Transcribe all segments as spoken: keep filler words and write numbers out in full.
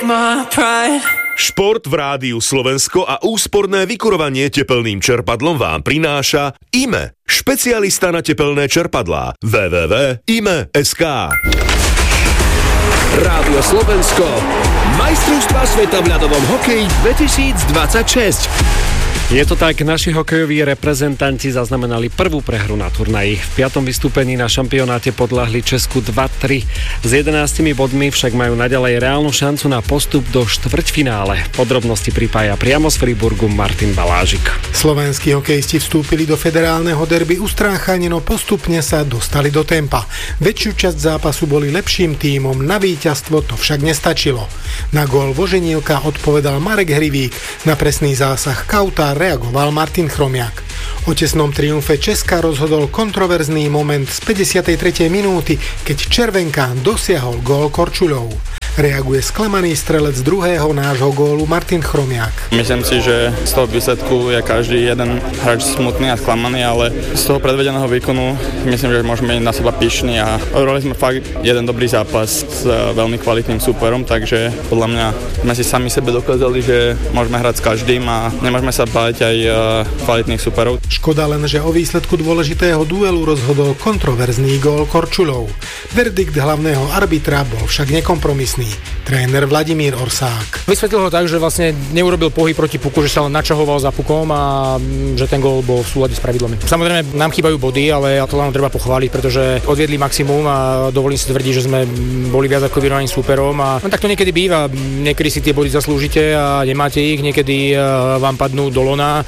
Šport v rádiu Slovensko a úsporné vykurovanie tepelným čerpadlom vám prináša í em é, špecialista na tepelné čerpadlá. w w w bodka i m e bodka es ká. Rádio Slovensko, majstrovstvá sveta v ľadovom hokeji dvetisícdvadsaťšesť. Je to tak, naši hokejoví reprezentanti zaznamenali prvú prehru na turnaji. V piatom vystúpení na šampionáte podľahli Česku dva tri. S jedenástimi bodmi však majú naďalej reálnu šancu na postup do štvrťfinále. Podrobnosti pripája priamo z Friburgu Martin Balážik. Slovenskí hokejisti vstúpili do federálneho derby ustráchane, no postupne sa dostali do tempa. Väčšiu časť zápasu boli lepším tímom, na víťazstvo to však nestačilo. Na gól Voženílka odpovedal Marek Hrivík, na presný zásah Kauta reagoval Martin Chromiak. O tesnom triumfe Česka rozhodol kontroverzný moment z päťdesiatej tretej minúty, keď Červenkán dosiahol gól Korčuľov. Reaguje sklamaný strelec druhého nášho gólu Martin Chromiak. Myslím si, že z toho výsledku je každý jeden hráč smutný a sklamaný, ale z toho predvedeného výkonu myslím, že môžeme byť na seba pyšní a urobili sme fakt jeden dobrý zápas s veľmi kvalitným súperom, takže podľa mňa sme si sami sebe dokázali, že môžeme hrať s každým a nemôžeme sa báť aj kvalitných súperov. Škoda len, že o výsledku dôležitého duelu rozhodol kontroverzný gól Korčuľov. Verdikt hlavného arbitra bol však nekompromisný. Tréner Vladimír Orsák. Vysvetlil ho tak, že vlastne neurobil pohyb proti puku, že sa len načahoval za pukom a že ten gól bol v súlade s pravidlami. Samozrejme nám chýbajú body, ale to len treba pochváliť, pretože odviedli maximum a dovolím si tvrdiť, že sme boli viac ako vyrovnaným súperom a no, tak to niekedy býva. Niekedy si tie body zaslúžite a nemáte ich, niekedy vám padnú do lona,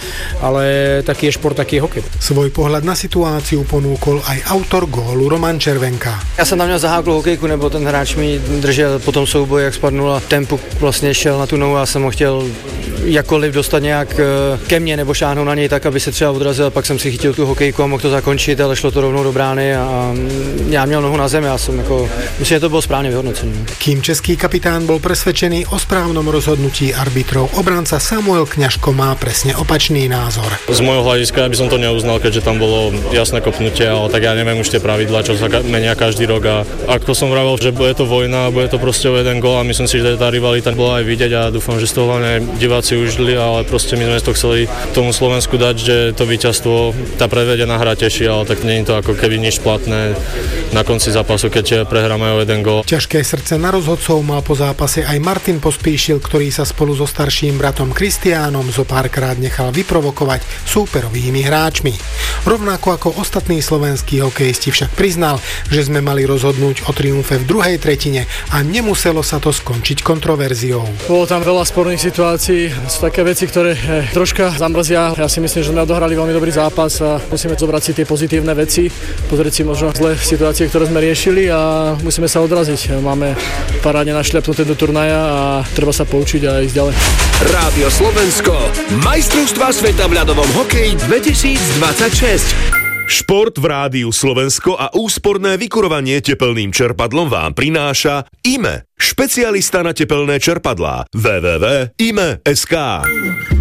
ale taký je šport, taký je hokej. Svoj pohľad na situáciu ponúkol aj autor gólu Roman Červenka. Ja som na mňa zahákl hokejku, nebo ten hráč mi držel po tom souboji, jak spadnul a ten puk vlastně šel na tu nohu a jsem ho chtěl jakkoliv dostat nějak ke mně nebo šáhnout na něj tak, aby se třeba odrazil a pak jsem si chytil tu hokejku a mohl to zakončit, ale šlo to rovnou do brány a já měl nohu na zemi, já jsem jako, myslím, že to bylo správně vyhodnocené. Kým český kapitán bol presvedčený o správnom rozhodnutí arbitrov, obranca Samuel Kňažko má presne opačný názor. Z môjho hľadiska ja by som to neuznal, keďže tam bolo jasné kopnutie, ale tak ja neviem už tie pravidlá, čo sa menia každý rok a ako som vravel, že bude to vojna, bude to proste o jeden gól a myslím si, že tá rivalita bola aj vidieť a dúfam, že z toho hlavne diváci užili, ale proste my sme to chceli tomu Slovensku dať, že to víťazstvo, tá predvedená hra teší, ale tak nie je to ako keby nič platné na konci zápasu, keď prehráme o jeden gól. Ťažké srdce na rozhodcov mal po zápase aj Martin Pospíšil, ktorý sa spolu so starším bratom Kristiánom zo párkrát nechal vyprovokovať súperovými hráčmi. Rovnako ako ostatní slovenskí hokejisti však priznal, že sme mali rozhodnúť o triumfe v druhej tretine a nemuselo sa to skončiť kontroverziou. Bolo tam veľa sporných situácií, sú také veci, ktoré troška zamrzia. Ja si myslím, že sme odohrali veľmi dobrý zápas a musíme zobrať si tie pozitívne veci, pozrieť si možno zlé situácie, ktoré sme riešili a musíme sa odraziť. Máme parádne našľapnuté do turnaja a treba sa poučiť a ísť ďalej. Rádio Slovensko, majstrovstvá sveta v ľadovom hokeji dvetisícdvadsaťšesť. Šport v rádiu Slovensko a úsporné vykurovanie tepelným čerpadlom vám prináša í em é, špecialista na tepelné čerpadlá. w w w bodka i m e bodka es ká.